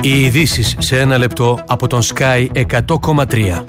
Οι ειδήσεις σε ένα λεπτό από τον Sky 100,3.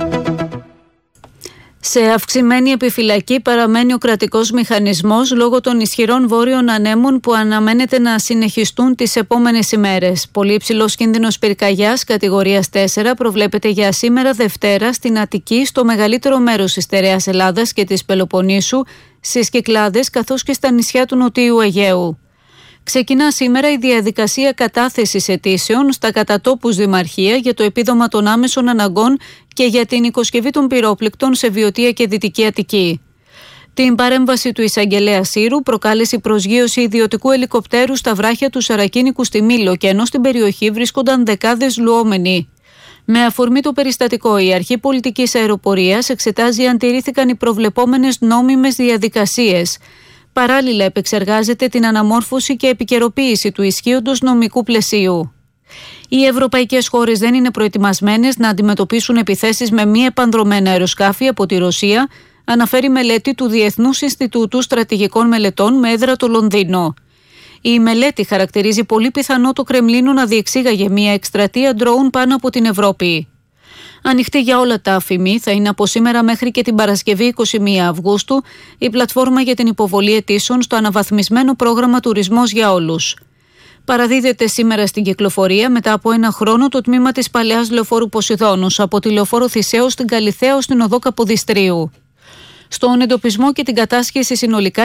Σε αυξημένη επιφυλακή παραμένει ο κρατικός μηχανισμός λόγω των ισχυρών βόρειων ανέμων που αναμένεται να συνεχιστούν τις επόμενες ημέρες. Πολύ υψηλός κίνδυνος πυρκαγιάς κατηγορίας 4 προβλέπεται για σήμερα Δευτέρα στην Αττική, στο μεγαλύτερο μέρος της στερεάς Ελλάδας και της Πελοποννήσου, στις Κυκλάδες καθώς και στα νησιά του Νοτιού Αιγαίου. Ξεκινά σήμερα η διαδικασία κατάθεσης αιτήσεων στα κατατόπους δημαρχία για το επίδομα των άμεσων αναγκών και για την οικοσκευή των πυρόπληκτων σε Βιωτία και Δυτική Αττική. Την παρέμβαση του εισαγγελέα Σύρου προκάλεσε η προσγείωση ιδιωτικού ελικοπτέρου στα βράχια του Σαρακίνικου στη Μήλο, και ενώ στην περιοχή βρίσκονταν δεκάδες λουόμενοι. Με αφορμή το περιστατικό, η Αρχή Πολιτικής Αεροπορίας εξετάζει αν τηρήθηκαν οι προβλεπόμενες νόμιμες διαδικασίες. Παράλληλα, επεξεργάζεται την αναμόρφωση και επικαιροποίηση του ισχύοντος νομικού πλαισίου. Οι ευρωπαϊκές χώρες δεν είναι προετοιμασμένες να αντιμετωπίσουν επιθέσεις με μη επανδρωμένα αεροσκάφη από τη Ρωσία, αναφέρει μελέτη του Διεθνούς Ινστιτούτου Στρατηγικών Μελετών με έδρα το Λονδίνο. Η μελέτη χαρακτηρίζει πολύ πιθανό το Κρεμλίνο να διεξήγαγε μια εκστρατεία ντρόουν πάνω από την Ευρώπη. Ανοιχτή για όλα τα αφημί θα είναι από σήμερα μέχρι και την Παρασκευή 21 Αυγούστου η πλατφόρμα για την υποβολή αιτήσεων στο αναβαθμισμένο πρόγραμμα Τουρισμός για Όλους. Παραδίδεται σήμερα στην κυκλοφορία μετά από ένα χρόνο το τμήμα της παλαιάς λεωφόρου Ποσειδώνος από τη λεωφόρο Θησέως στην Καλιθέα στην οδό Καποδιστρίου. Στον εντοπισμό και την κατάσχεση συνολικά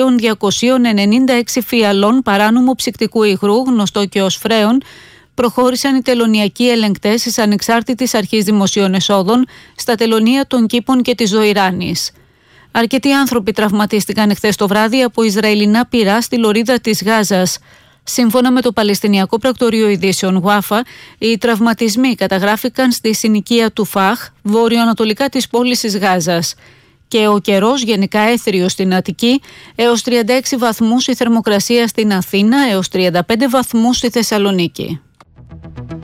1.296 φιαλών παράνομου ψυκτικού υγρού, γνωστό και ως φρέον, προχώρησαν οι τελωνειακοί ελεγκτές της Ανεξάρτητης Αρχής Δημοσίων Εσόδων στα τελωνεία των Κήπων και της Ζωηράνης. Αρκετοί άνθρωποι τραυματίστηκαν εχθές το βράδυ από Ισραηλινά πυρά στη λωρίδα της Γάζας. Σύμφωνα με το Παλαιστινιακό Πρακτορείο Ειδήσεων Γουάφα, οι τραυματισμοί καταγράφηκαν στη συνοικία του Φαχ, βόρειο-ανατολικά της πόλης της Γάζας. Και ο καιρός γενικά έθριος στην Αττική, έως 36 βαθμούς η θερμοκρασία στην Αθήνα, έως 35 βαθμούς στη Θεσσαλονίκη.